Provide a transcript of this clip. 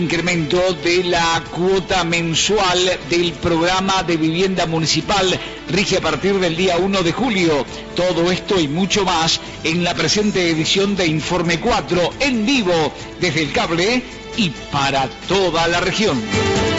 Incremento de la cuota mensual del programa de vivienda municipal rige a partir del día 1 de julio. Todo esto y mucho más en la presente edición de Informe 4 en vivo desde el cable y para toda la región.